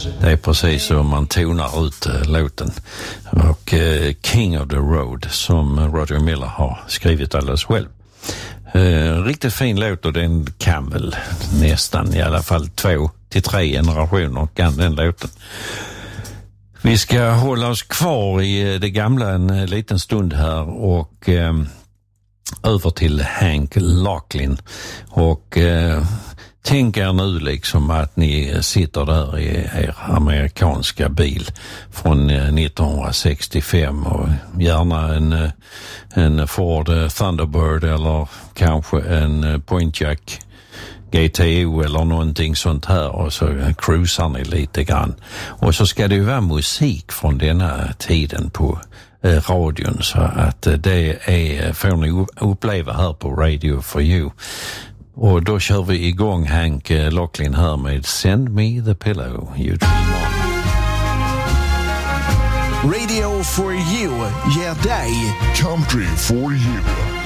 Det är precis så man tonar ut låten. Och King of the Road som Roger Miller har skrivit alldeles själv. Riktigt fin låt, och den kan väl nästan i alla fall 2 till 3 generationer kan den låten. Vi ska hålla oss kvar i det gamla en liten stund här och över till Hank Locklin. Och tänk er nu liksom att ni sitter där i er amerikanska bil från 1965 och gärna en Ford Thunderbird eller kanske en Pontiac GTO eller någonting sånt här, och så cruisar ni lite grann. Och så ska det ju vara musik från denna tiden på radion, så att det får ni uppleva här på Radio for You. Och då kör vi igång Hank Locklin här med Send Me the Pillow You Dream On. Radio for You ger dig Country for You.